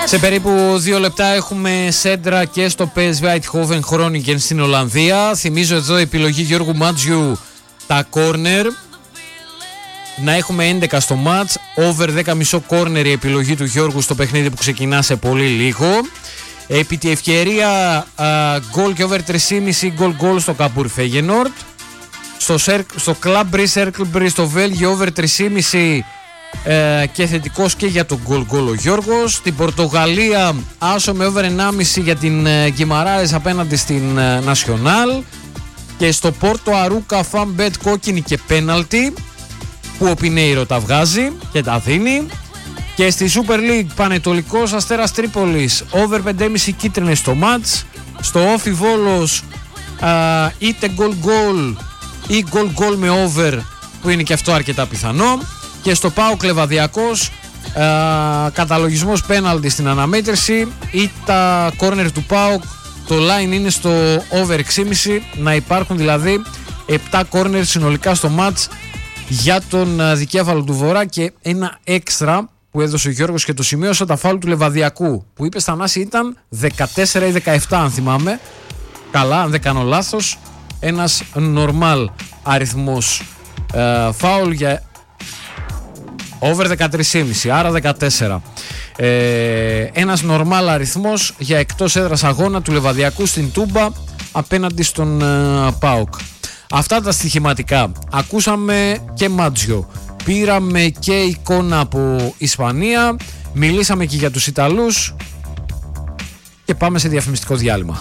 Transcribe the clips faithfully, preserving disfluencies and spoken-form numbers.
Σε περίπου δύο λεπτά έχουμε σέντρα και στο πι ες βι Eindhoven Groningen στην Ολλανδία. Θυμίζω εδώ επιλογή Γιώργου Μάτζιου τα κόρνερ. Να έχουμε έντεκα στο μάτς. Over δέκα κόμμα πέντε κόρνερ η επιλογή του Γιώργου στο παιχνίδι που ξεκινά σε πολύ λίγο. Επί τη ευκαιρία γκολ και over τρία κόμμα πέντε γκολ γκολ στο Καμπούρ Φέγενορντ. Στο, στο Club Brugge Cercle Brugge στο Βέλγιο over τρία κόμμα πέντε ε, και θετικός και για τον γκολ γκολ ο Γιώργος. Στην Πορτογαλία άσο με over ένα κόμμα πέντε για την ε, Γκιμαράες απέναντι στην ε, Nacional. Και στο Πόρτο Αρούκα Fanbet κόκκινη και πέναλτι που ο Πινέιρο τα βγάζει και τα δίνει. Και στη Super League Πανετολικός Αστέρας Τρίπολης over πέντε κόμμα πέντε κίτρινες στο μάτς. Στο Όφι Βόλος α, είτε γκολ γκολ ή γκολ γκολ με over που είναι και αυτό αρκετά πιθανό. Και στο ΠΑΟΚ Λεβαδιακός καταλογισμός πέναλτι στην αναμέτρηση ή τα κόρνερ του ΠΑΟΚ. Το line είναι στο over έξι κόμμα πέντε, να υπάρχουν δηλαδή επτά κόρνερ συνολικά στο μάτς για τον δικέφαλο του Βορρά. Και ένα έξτρα που έδωσε ο Γιώργος και το σημείωσα, τα φάουλ του Λεβαδιακού που είπε στα Νάση ήταν δεκατέσσερα ή δεκαεπτά αν θυμάμαι καλά, αν δεν κάνω λάθος. Ένας normal αριθμός ε, φάουλ για over δεκατρία κόμμα πέντε, άρα δεκατέσσερα. Ε, ένας normal αριθμός για εκτός έδρας αγώνα του Λεβαδιακού στην Τούμπα απέναντι στον ε, ΠΑΟΚ. Αυτά τα στοιχηματικά. Ακούσαμε και Μάτζιο, πήραμε και εικόνα από Ισπανία, μιλήσαμε και για τους Ιταλούς και πάμε σε διαφημιστικό διάλειμμα.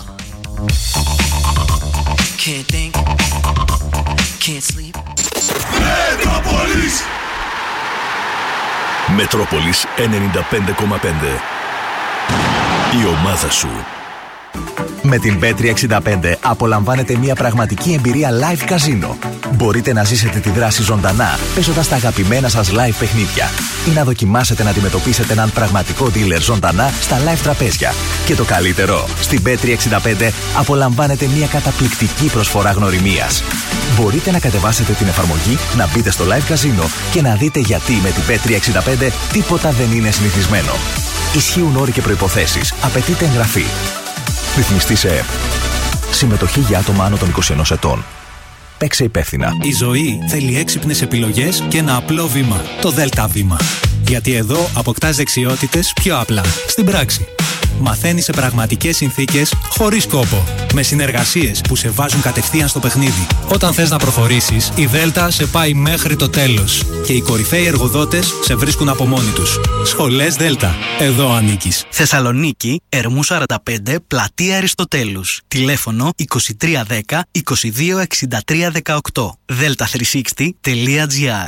Can't think, can't sleep. Μετρόπολης Μετρόπολης ενενήντα πέντε κόμμα πέντε. Η ομάδα σου. Με την μπετ τριακόσια εξήντα πέντε απολαμβάνετε μια πραγματική εμπειρία live καζίνο. Μπορείτε να ζήσετε τη δράση ζωντανά, παίζοντας τα αγαπημένα σας live παιχνίδια ή να δοκιμάσετε να αντιμετωπίσετε έναν πραγματικό dealer ζωντανά στα live τραπέζια. Και το καλύτερο, στην μπετ τριακόσια εξήντα πέντε απολαμβάνετε μια καταπληκτική προσφορά γνωριμίας. Μπορείτε να κατεβάσετε την εφαρμογή, να μπείτε στο live καζίνο και να δείτε γιατί με την μπετ τριακόσια εξήντα πέντε τίποτα δεν είναι συνηθισμένο. Ισχύουν όροι και προϋποθέσεις. Απαιτείται εγγραφή. Ρυθμιστή σε ΕΠ. Συμμετοχή για άτομα άνω των είκοσι ενός ετών. Παίξε υπεύθυνα. Η ζωή θέλει έξυπνες επιλογές και ένα απλό βήμα. Το ΔΕΛΤΑ βήμα. Γιατί εδώ αποκτάς δεξιότητες πιο απλά. Στην πράξη. Μαθαίνεις σε πραγματικές συνθήκες, χωρίς κόπο. Με συνεργασίες που σε βάζουν κατευθείαν στο παιχνίδι. Όταν θες να προχωρήσεις, η ΔΕΛΤΑ σε πάει μέχρι το τέλος. Και οι κορυφαίοι εργοδότες σε βρίσκουν από μόνοι τους. Σχολές ΔΕΛΤΑ. Εδώ ανήκεις. Θεσσαλονίκη, Ερμού σαράντα πέντε, Πλατεία Αριστοτέλους. Τηλέφωνο είκοσι τρία δέκα είκοσι δύο εξήντα τρία δεκαοκτώ. δέλτα τριακόσια εξήντα τελεία τζι άρ.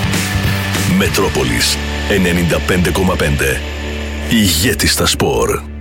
Μετρόπολης ενενήντα πέντε κόμμα πέντε. Ηγέτη στα σπορ.